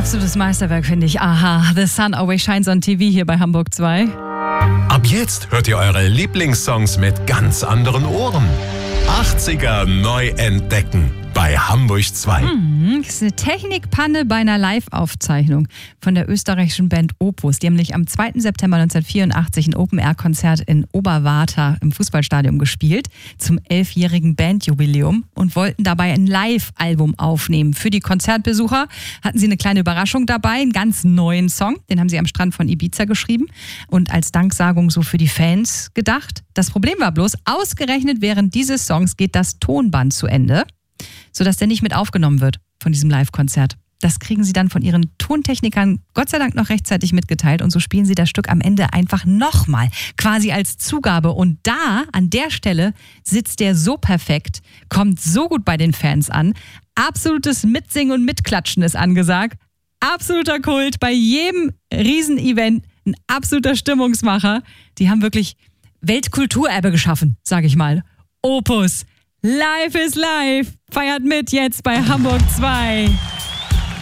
Absolutes Meisterwerk, finde ich. Aha, The Sun Always Shines on TV hier bei Hamburg 2. Ab jetzt hört ihr eure Lieblingssongs mit ganz anderen Ohren. 80er neu entdecken bei Hamburg 2. Das ist eine Technikpanne bei einer Live-Aufzeichnung von der österreichischen Band Opus. Die haben nämlich am 2. September 1984 ein Open-Air-Konzert in Oberwarta im Fußballstadion gespielt zum 11-jährigen Bandjubiläum und wollten dabei ein Live-Album aufnehmen. Für die Konzertbesucher hatten sie eine kleine Überraschung dabei, einen ganz neuen Song. Den haben sie am Strand von Ibiza geschrieben und als Danksagung so für die Fans gedacht. Das Problem war bloß, ausgerechnet während dieses Songs geht das Tonband zu Ende, sodass der nicht mit aufgenommen wird von diesem Live-Konzert. Das kriegen sie dann von ihren Tontechnikern Gott sei Dank noch rechtzeitig mitgeteilt und so spielen sie das Stück am Ende einfach nochmal, quasi als Zugabe. Und da, an der Stelle, sitzt der so perfekt, kommt so gut bei den Fans an. Absolutes Mitsingen und Mitklatschen ist angesagt. Absoluter Kult, bei jedem Riesenevent ein absoluter Stimmungsmacher. Die haben wirklich Weltkulturerbe geschaffen, sage ich mal. Opus. Life is Life. Feiert mit jetzt bei Hamburg 2.